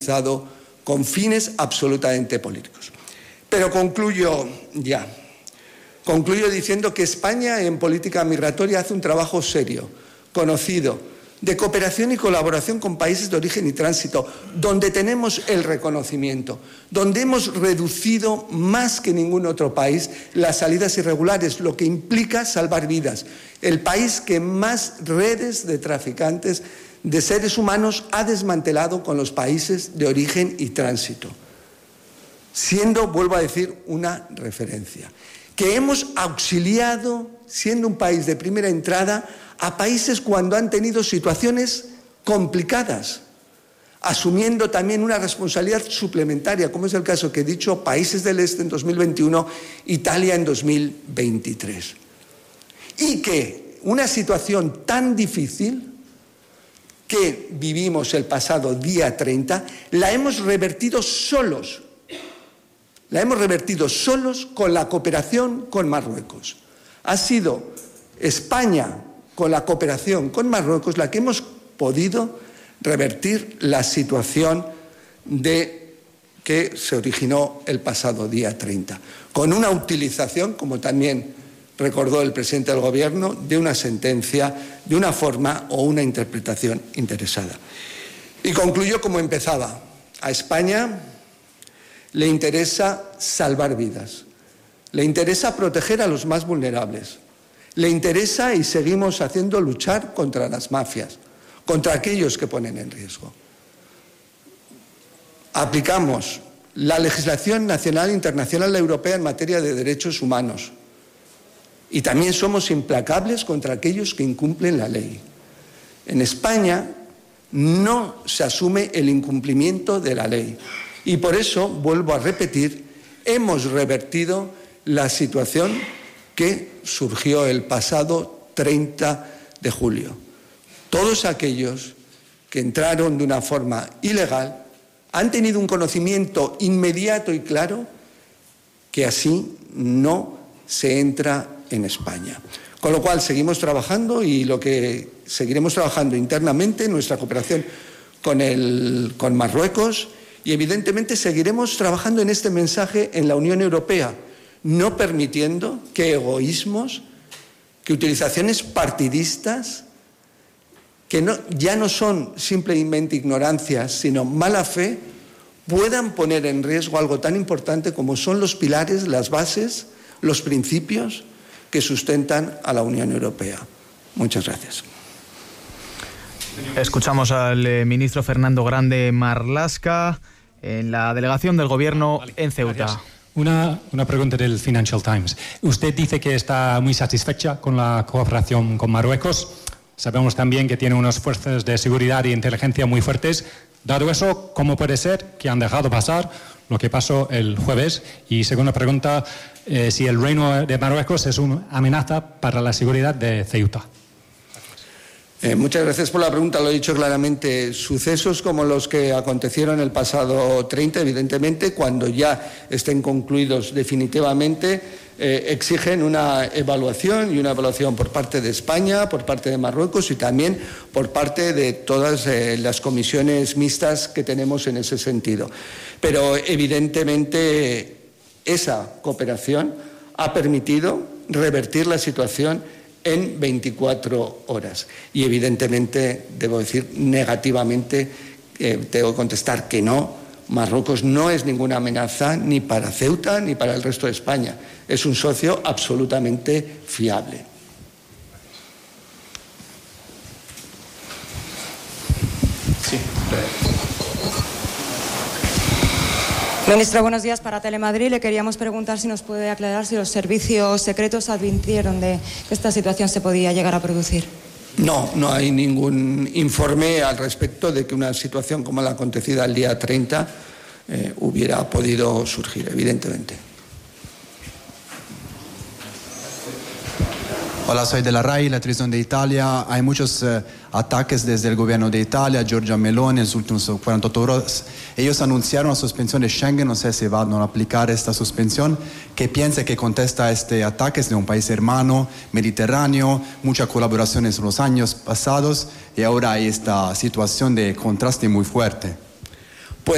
utilizado con fines absolutamente políticos. Pero concluyo ya. Concluyo diciendo que España en política migratoria hace un trabajo serio, conocido, de cooperación y colaboración con países de origen y tránsito, donde tenemos el reconocimiento, donde hemos reducido más que ningún otro país las salidas irregulares, lo que implica salvar vidas. El país que más redes de traficantes de seres humanos ha desmantelado con los países de origen y tránsito, siendo, vuelvo a decir, una referencia. Que hemos auxiliado, siendo un país de primera entrada, a países cuando han tenido situaciones complicadas, asumiendo también una responsabilidad suplementaria, como es el caso que he dicho, países del Este en 2021, Italia en 2023. Y que una situación tan difícil que vivimos el pasado día 30, la hemos revertido solos. La hemos revertido solos con la cooperación con Marruecos. Ha sido España, con la cooperación con Marruecos, la que hemos podido revertir la situación que se originó el pasado día 30, con una utilización, como también recordó el presidente del Gobierno, de una sentencia, de una forma o una interpretación interesada. Y concluyo como empezaba. A España le interesa salvar vidas, le interesa proteger a los más vulnerables, le interesa, y seguimos haciendo, luchar contra las mafias, contra aquellos que ponen en riesgo. Aplicamos la legislación nacional, internacional e europea en materia de derechos humanos y también somos implacables contra aquellos que incumplen la ley. En España no se asume el incumplimiento de la ley y por eso, vuelvo a repetir, hemos revertido la situación que surgió el pasado 30 de julio. Todos aquellos que entraron de una forma ilegal han tenido un conocimiento inmediato y claro que así no se entra en España. Con lo cual seguimos trabajando y lo que seguiremos trabajando internamente en nuestra cooperación con Marruecos y evidentemente seguiremos trabajando en este mensaje en la Unión Europea, no permitiendo que egoísmos, que utilizaciones partidistas, que ya no son simplemente ignorancias, sino mala fe, puedan poner en riesgo algo tan importante como son los pilares, las bases, los principios que sustentan a la Unión Europea. Muchas gracias. Escuchamos al ministro Fernando Grande Marlaska en la delegación del Gobierno en Ceuta. Una pregunta del Financial Times. Usted dice que está muy satisfecha con la cooperación con Marruecos. Sabemos también que tiene unas fuerzas de seguridad e inteligencia muy fuertes. Dado eso, ¿cómo puede ser que han dejado pasar lo que pasó el jueves? Y segunda pregunta, si el Reino de Marruecos es una amenaza para la seguridad de Ceuta. Muchas gracias por la pregunta. Lo he dicho claramente. Sucesos como los que acontecieron el pasado 30, evidentemente, cuando ya estén concluidos definitivamente, exigen una evaluación y una evaluación por parte de España, por parte de Marruecos y también por parte de todas las comisiones mixtas que tenemos en ese sentido. Pero evidentemente esa cooperación ha permitido revertir la situación en 24 horas. Y evidentemente, debo decir negativamente, tengo que contestar que no, Marruecos no es ninguna amenaza ni para Ceuta ni para el resto de España. Es un socio absolutamente fiable. Sí. Ministro, buenos días. Para Telemadrid le queríamos preguntar si nos puede aclarar si los servicios secretos advirtieron de que esta situación se podía llegar a producir. No hay ningún informe al respecto de que una situación como la acontecida el día 30 hubiera podido surgir, evidentemente. Hola, soy de la RAI, la televisión de Italia. Hay muchos ataques desde el gobierno de Italia, Giorgia Meloni, en los últimos 48 horas. Ellos anunciaron la suspensión de Schengen, no sé si van a aplicar esta suspensión. ¿Qué piensa que contesta a este ataque de un país hermano, mediterráneo, mucha colaboración en los años pasados y ahora hay esta situación de contraste muy fuerte?